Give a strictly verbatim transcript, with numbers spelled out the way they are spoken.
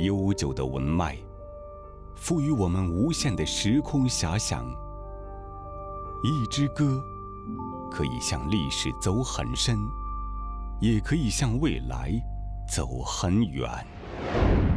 悠久的文脉，赋予我们无限的时空遐想。一支歌可以向历史走很深，也可以向未来走很远。